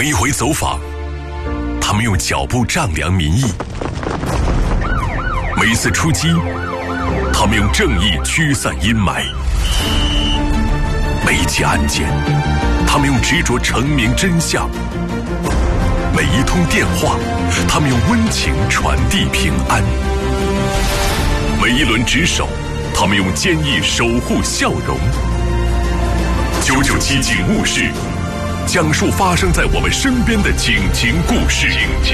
每回走访，他们用脚步丈量民意；每次出击，他们用正义驱散阴霾；每一起案件，他们用执着澄明真相；每一通电话，他们用温情传递平安；每一轮值守，他们用坚毅守护笑容。997警务室，讲述发生在我们身边的警情故事。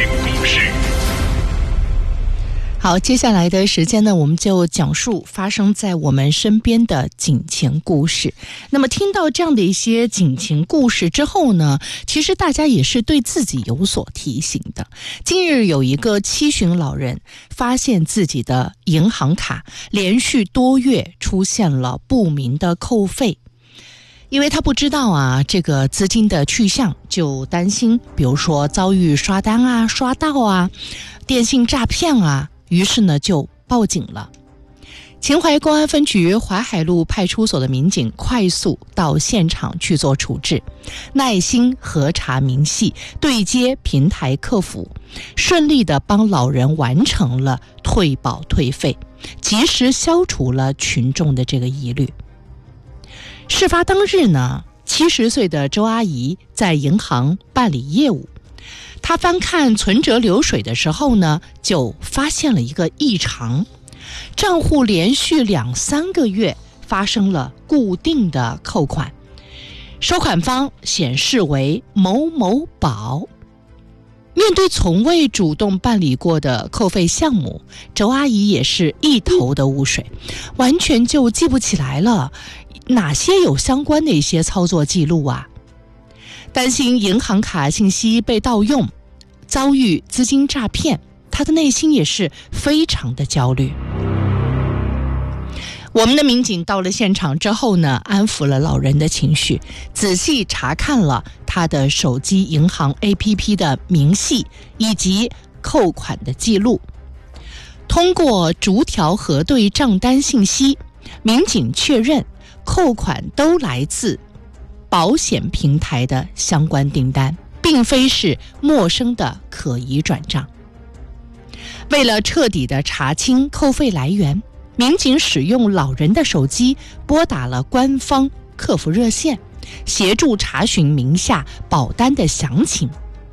好，接下来的时间呢，我们就讲述发生在我们身边的警情故事。那么听到这样的一些警情故事之后呢，其实大家也是对自己有所提醒的。近日有一个七旬老人发现自己的银行卡连续多月出现了不明的扣费，因为他不知道这个资金的去向，就担心比如说遭遇刷单刷到电信诈骗于是呢就报警了。秦淮公安分局淮海路派出所的民警快速到现场去做处置，耐心核查明细，对接平台客服，顺利地帮老人完成了退保退费，及时消除了群众的这个疑虑。事发当日呢，70岁的周阿姨在银行办理业务，她翻看存折流水的时候呢，就发现了一个异常，账户连续2-3个月发生了固定的扣款，收款方显示为某某宝。面对从未主动办理过的扣费项目，周阿姨也是一头的雾水，完全就记不起来了哪些有相关的一些操作记录担心银行卡信息被盗用，遭遇资金诈骗，他的内心也是非常的焦虑。我们的民警到了现场之后呢，安抚了老人的情绪，仔细查看了他的手机银行 APP 的明细以及扣款的记录。通过逐条核对账单信息，民警确认扣款都来自保险平台的相关订单，并非是陌生的可疑转账。为了彻底的查清扣费来源，民警使用老人的手机拨打了官方客服热线，协助查询名下保单的详情。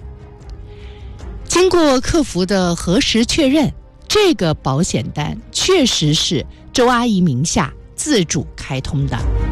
经过客服的核实确认，这个保险单确实是周阿姨名下自主开通的。